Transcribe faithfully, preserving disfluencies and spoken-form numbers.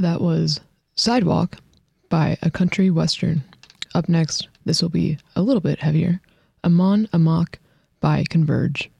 That was Sidewalk by A Country Western. Up next, this will be a little bit heavier. Amon Amok by Converge.